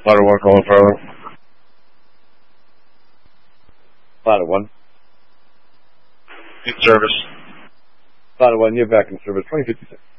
Ladder 1 calling further. Ladder 1. In service. Ladder 1, you're back in service. 2056.